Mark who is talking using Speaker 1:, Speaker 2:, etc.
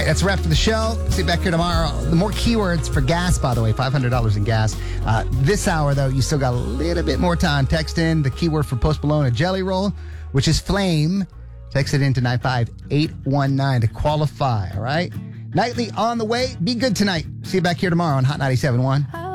Speaker 1: right, that's a wrap for the show. See you back here tomorrow. The more keywords for gas, by the way, $500 in gas. This hour, though, you still got a little bit more time. Text in the keyword for Post Malone, a jelly roll, which is flame. Text it into 95819 to qualify, all right? Nightly on the way. Be good tonight. See you back here tomorrow on Hot 97.1.